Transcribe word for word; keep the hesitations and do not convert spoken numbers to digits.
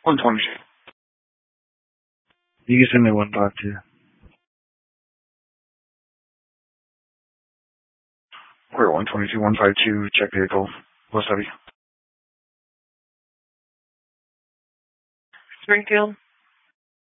one twenty-two. You can send me one five two. We're one twenty-two, one fifty-two, check vehicle, West W. Springfield.